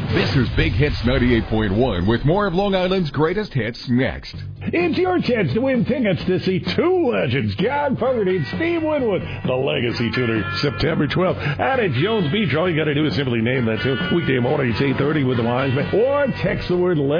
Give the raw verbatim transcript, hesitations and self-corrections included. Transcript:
This is Big Hits ninety-eight point one with more of Long Island's greatest hits next. It's your chance to win tickets to see two legends, John Fogerty and Steve Winwood, the Legacy Tuner, September twelfth out at Jones Beach. All you got to do is simply name that tune. Weekday mornings, eight thirty with the Wise Man, or text the word